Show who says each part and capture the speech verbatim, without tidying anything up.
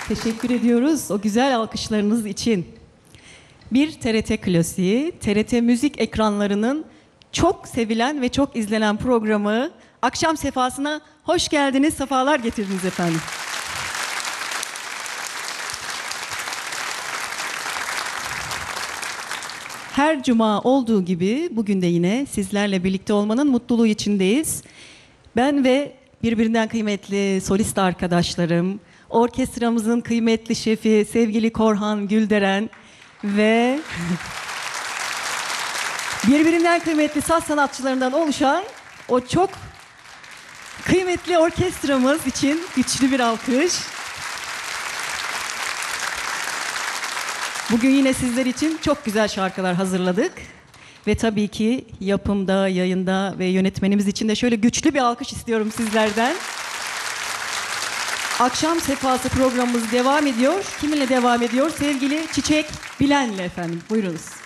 Speaker 1: Teşekkür ediyoruz o güzel alkışlarınız için. Bir T R T klasiği, T R T müzik ekranlarının çok sevilen ve çok izlenen programı Akşam Sefası'na hoş geldiniz, sefalar getirdiniz efendim. Her cuma olduğu gibi bugün de yine sizlerle birlikte olmanın mutluluğu içindeyiz. Ben ve birbirinden kıymetli solist arkadaşlarım, orkestramızın kıymetli şefi sevgili Korhan Gülderen ve birbirinden kıymetli saz sanatçılarından oluşan o çok kıymetli orkestramız için güçlü bir alkış. Bugün yine sizler için çok güzel şarkılar hazırladık. Ve tabii ki yapımda, yayında ve yönetmenimiz için de şöyle güçlü bir alkış istiyorum sizlerden. Akşam Sefası programımız devam ediyor. Kiminle devam ediyor? Sevgili Çiçek Bilen'le efendim. Buyurunuz.